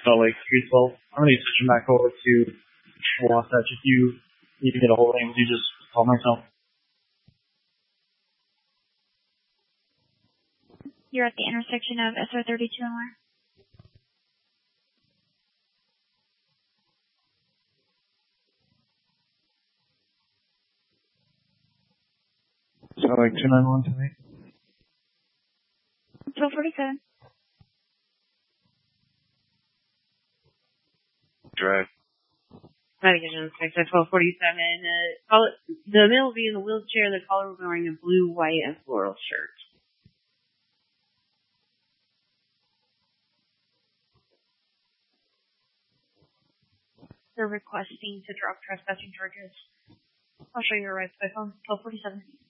Salt Lake 312. I'm going to switch him back over to Wasatch. If you need to get a hold of him, you just call myself. You're at the intersection of SR 32 and where? So like 291 tonight? 1247. Drive. Navigation inspector 1247. The male will be in a wheelchair. The caller will be wearing a blue, white, and floral shirt. They're requesting to drop trespassing charges. I'll show you a right by phone. 1247.